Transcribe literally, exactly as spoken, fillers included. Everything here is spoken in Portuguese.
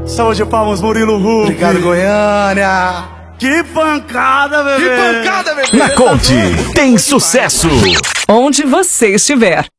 Saúde de palmas, Murilo Huck. Obrigado, Goiânia. Que pancada, bebê. Que pancada, bebê. Na Conte tem sucesso. Onde você estiver.